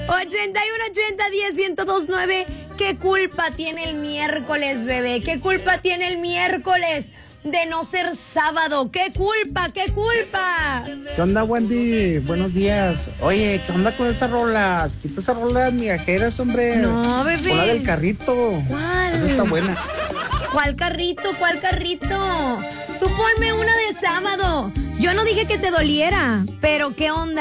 8180-10-1029. ¿Qué culpa tiene el miércoles, bebé? ¿Qué culpa tiene el miércoles de no ser sábado? ¿Qué culpa? ¿Qué culpa? ¿Qué onda, Wendy? Buenos días. Oye, ¿qué onda con esas rolas? Quita esas rolas migajeras, hombre. No, bebé. Pon la del carrito. ¿Cuál? Esa está buena. ¿Cuál carrito? ¿Cuál carrito? Tú ponme una de sábado. Yo no dije que te doliera, pero ¿qué onda?